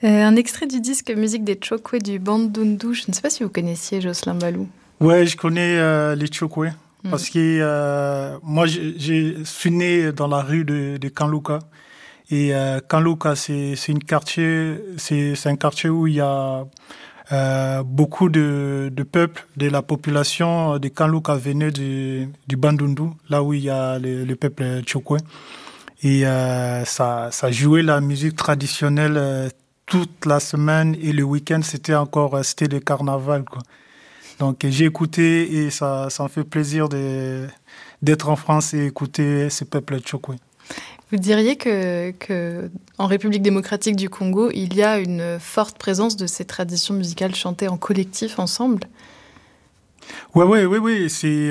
Un extrait du disque musique des Chokwe du Bandundu. Je ne sais pas si vous connaissiez Jocelyn Baloux. Ouais, je connais les Chokwe. Parce que moi, je suis né dans la rue de Kanluka. Et Kanluka, c'est un quartier où il y a beaucoup de peuples, de la population de Kanluka venait du Bandundu, là où il y a le peuple Chokwe. Et ça jouait la musique traditionnelle toute la semaine et le week-end, c'était le carnaval, quoi. Donc j'ai écouté et ça me fait plaisir d'être en France et écouter ce peuple Chokwe. Vous diriez que en République démocratique du Congo, il y a une forte présence de ces traditions musicales chantées en collectif, ensemble? Oui. C'est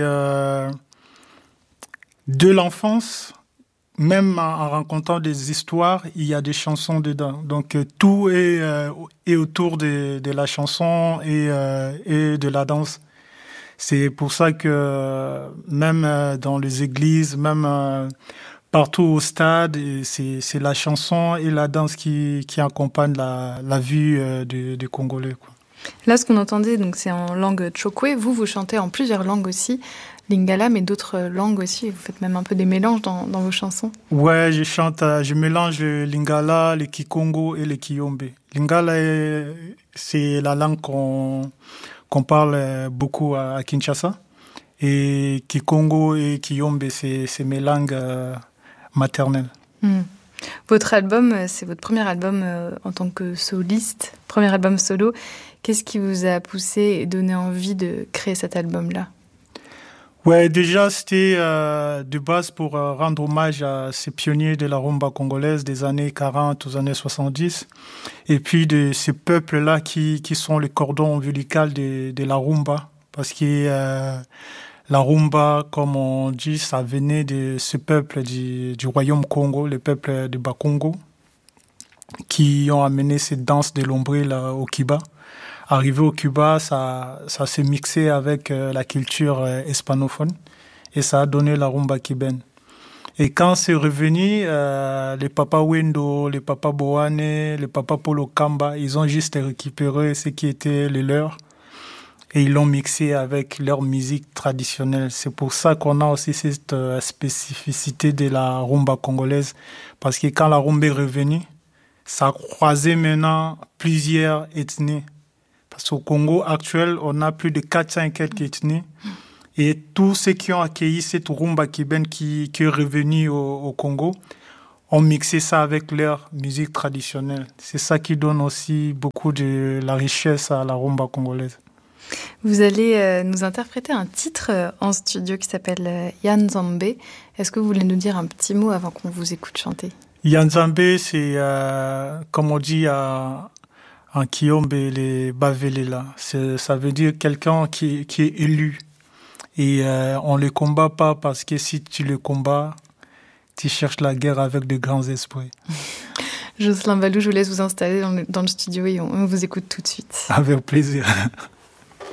de l'enfance, même en racontant des histoires, il y a des chansons dedans. Donc tout est autour de la chanson et de la danse. C'est pour ça que même dans les églises, même partout au stade, c'est la chanson et la danse qui accompagnent la vie des Congolais, quoi. Là, ce qu'on entendait, donc, c'est en langue Chokwe. Vous chantez en plusieurs langues aussi, Lingala, mais d'autres langues aussi. Vous faites même un peu des mélanges dans vos chansons. Ouais, je mélange le Lingala, le Kikongo et le Kiyombe. Lingala, c'est la langue qu'on parle beaucoup à Kinshasa. Et Kikongo et Kiyombe, c'est mes langues maternelles. Votre album, c'est votre premier album en tant que soliste, premier album solo. Qu'est-ce qui vous a poussé et donné envie de créer cet album-là? Ouais, déjà, c'était de base pour rendre hommage à ces pionniers de la rumba congolaise des années 40 aux années 70. Et puis de ces peuples-là qui sont les cordons ombilicaux de la rumba. Parce que la rumba, comme on dit, ça venait de ce peuple du royaume Congo, le peuple de Bakongo, qui ont amené cette danse de l'ombril au Cuba. Arrivé au Cuba, ça s'est mixé avec la culture hispanophone et ça a donné la rumba cubaine. Et quand c'est revenu, les Papa Wendo, les Papa Boane, les Papa Polo Kamba, ils ont juste récupéré ce qui était le leur et ils l'ont mixé avec leur musique traditionnelle. C'est pour ça qu'on a aussi cette spécificité de la rumba congolaise, parce que quand la rumba est revenue, ça a croisé maintenant plusieurs ethnies. Parce qu'au Congo actuel, on a plus de 400 et quelques ethnies. Et tous ceux qui ont accueilli cette rumba cubaine qui est revenue au Congo ont mixé ça avec leur musique traditionnelle. C'est ça qui donne aussi beaucoup de la richesse à la rumba congolaise. Vous allez nous interpréter un titre en studio qui s'appelle Yanzambe. Est-ce que vous voulez nous dire un petit mot avant qu'on vous écoute chanter? Yanzambe, c'est, comme on dit en Kiyombe, les Bavelela. Ça veut dire quelqu'un qui est élu. Et on ne le combat pas parce que si tu le combats, tu cherches la guerre avec de grands esprits. Jocelyn Baloux, je vous laisse vous installer dans le studio et on vous écoute tout de suite. Avec plaisir.